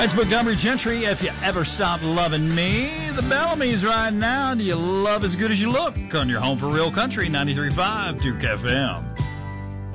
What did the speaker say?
That's Montgomery Gentry. If you ever stop loving me, the Bellamy's right now. Do you love as good as you look? On your home for real country, 93.5 Duke FM.